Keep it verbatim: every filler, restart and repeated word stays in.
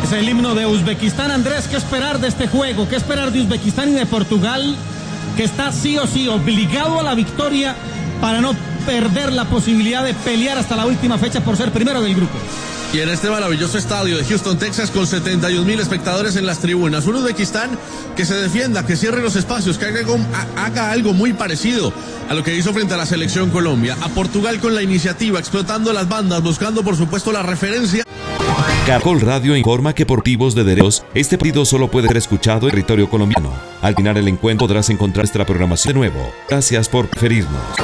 Es el himno de Uzbekistán. Andrés, ¿qué esperar de este juego? ¿Qué esperar de Uzbekistán y de Portugal, que está sí o sí obligado a la victoria para no perder la posibilidad de pelear hasta la última fecha por ser primero del grupo? Y en este maravilloso estadio de Houston, Texas, con setenta y un mil espectadores en las tribunas, un Uzbekistán que se defienda, que cierre los espacios, que haga, haga algo muy parecido a lo que hizo frente a la selección Colombia. A Portugal con la iniciativa, explotando las bandas, buscando por supuesto la referencia. Caracol Radio informa que por motivos de derechos, este partido solo puede ser escuchado en territorio colombiano. Al final el encuentro podrás encontrar nuestra programación de nuevo. Gracias por preferirnos.